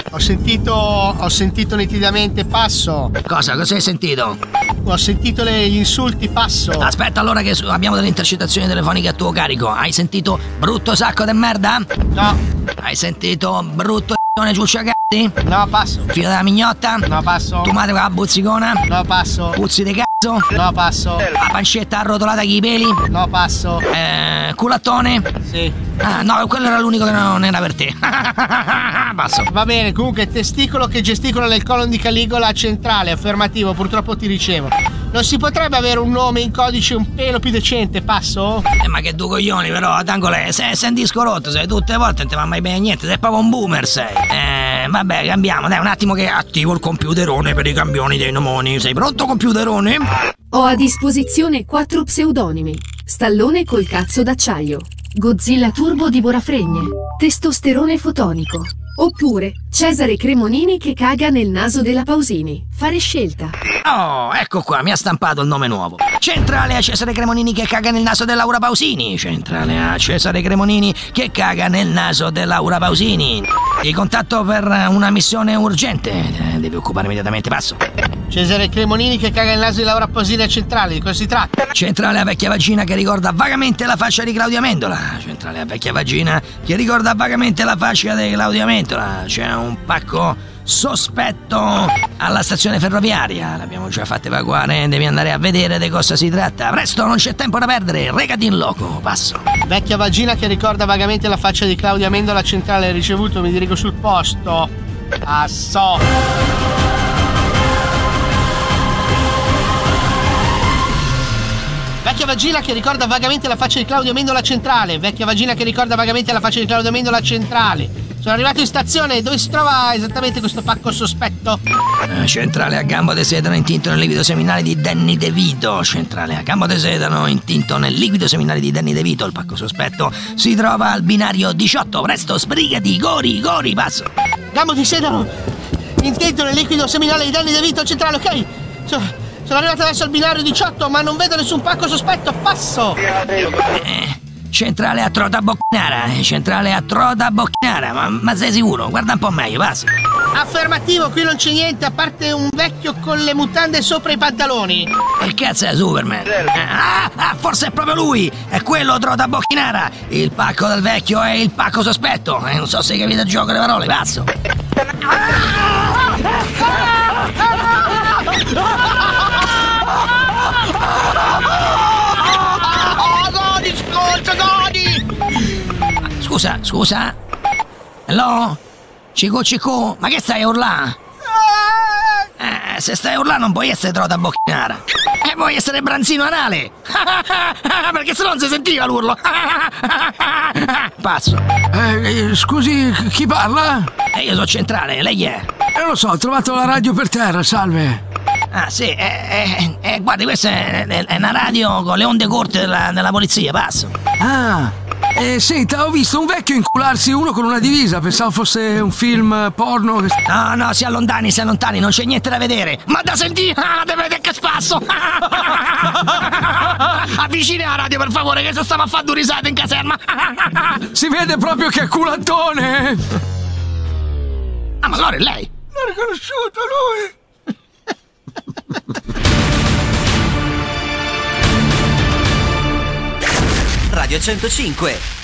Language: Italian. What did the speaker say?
Ho sentito nitidamente, passo. Cosa hai sentito? Ho sentito gli insulti, passo. Aspetta allora che abbiamo delle intercettazioni telefoniche a tuo carico. Hai sentito brutto sacco de merda? No. Hai sentito brutto ciucciagatti? No, passo. Figlio della mignotta? No, passo. Tu madre con la buzzicona? No, passo. Puzzi di cazzo? No, passo. La pancetta arrotolata con i peli? No, passo. Culattone? Sì. Ah, no, quello era l'unico che non era per te. Passo. Va bene, comunque testicolo che gesticola nel colon di Caligola centrale, affermativo, purtroppo ti ricevo. Non si potrebbe avere un nome in codice un pelo più decente, passo? Ma che due coglioni però, Tangole, sei un disco rotto, sei tutte le volte, non ti va mai bene niente, sei proprio un boomer sei. Vabbè, cambiamo, dai, un attimo che attivo il computerone per i campioni dei nomoni. Sei pronto, computerone? Ho a disposizione 4 pseudonimi. Stallone col cazzo d'acciaio, Godzilla turbo divora fregne, testosterone fotonico. Oppure Cesare Cremonini che caga nel naso della Pausini. Fare scelta. Oh, ecco qua, mi ha stampato il nome nuovo. Centrale a Cesare Cremonini che caga nel naso di Laura Pausini. Centrale a Cesare Cremonini che caga nel naso di Laura Pausini. Ti contatto per una missione urgente. Devi occupare immediatamente, passo. Cesare Cremonini che caga il naso di Laura Pausini a centrale, di cosa si tratta? Centrale a vecchia vagina che ricorda vagamente la faccia di Claudia Amendola. Centrale a vecchia vagina che ricorda vagamente la faccia di Claudia Amendola. C'è un pacco sospetto alla stazione ferroviaria. L'abbiamo già fatto evacuare, devi andare a vedere di cosa si tratta. Presto, non c'è tempo da perdere, recati in loco, passo. Vecchia vagina che ricorda vagamente la faccia di Claudia Amendola, centrale ricevuto, mi dirigo sul posto. Passo. Vecchia vagina che ricorda vagamente la faccia di Claudio Amendola centrale. Vecchia vagina che ricorda vagamente la faccia di Claudio Amendola centrale. Sono arrivato in stazione. Dove si trova esattamente questo pacco sospetto? Centrale a gambo di sedano intinto nel liquido seminale di Danny DeVito. Centrale a gambo di sedano intinto nel liquido seminale di Danny DeVito. Il pacco sospetto si trova al binario 18. Presto, sbrigati, gori, passo. Gambo di sedano intinto nel liquido seminale di Danny DeVito centrale, ok? Sono arrivato adesso al binario 18, ma non vedo nessun pacco sospetto, passo! Centrale a Trota Bocchinara, centrale a Trota Bocchinara, ma sei sicuro? Guarda un po' meglio, passo. Affermativo, qui non c'è niente, a parte un vecchio con le mutande sopra i pantaloni. Che cazzo è Superman? Forse è proprio lui! È quello Trota Bocchinara! Il pacco del vecchio è il pacco sospetto! Non so se hai capito il gioco delle parole, passo! Godi! Scusa? Hello? Cico, ma che stai a urlare? Se stai a urlare non puoi essere Trota Bocchinara. Vuoi essere Branzino Anale. Perché se no non si sentiva l'urlo. Passo. Scusi, chi parla? Io sono centrale, lei è? Non lo so, ho trovato la radio per terra, salve. Ah sì, guardi, questa è una radio con le onde corte della polizia, passo. Senta, ho visto un vecchio incularsi uno con una divisa, pensavo fosse un film porno. No, si allontani, non c'è niente da vedere. Ma da sentire, deve vedere che spasso. Avvicini la radio per favore, che se stava a fare due risate in caserma. Si vede proprio che è culattone. Ma allora è lei? L'ho riconosciuto lui. Radio 105